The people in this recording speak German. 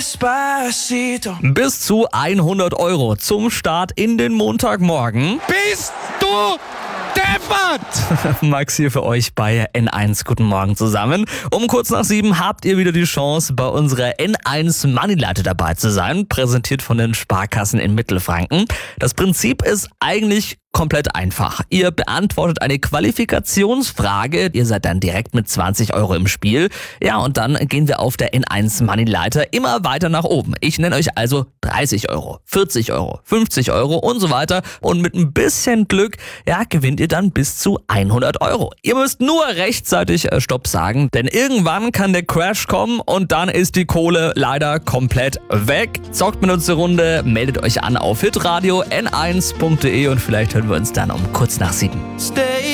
Despacito. Bis zu 100 € zum Start in den Montagmorgen. Bist du deppert? Max hier für euch bei N1. Guten Morgen zusammen. Um kurz nach 7 habt ihr wieder die Chance, bei unserer N1 Moneyleiter dabei zu sein, präsentiert von den Sparkassen in Mittelfranken. Das Prinzip ist eigentlich komplett einfach. Ihr beantwortet eine Qualifikationsfrage. Ihr seid dann direkt mit 20 € im Spiel. Ja, und dann gehen wir auf der N1 Moneyleiter immer weiter nach oben. Ich nenne euch also 30 €, 40 €, 50 € und so weiter. Und mit ein bisschen Glück, ja, gewinnt ihr dann bis zu 100 €. Ihr müsst nur rechtzeitig Stopp sagen, denn irgendwann kann der Crash kommen und dann ist die Kohle leider komplett weg. Zockt mit uns eine Runde, meldet euch an auf hitradio n1.de und vielleicht hören wir uns dann um kurz nach 7. Stay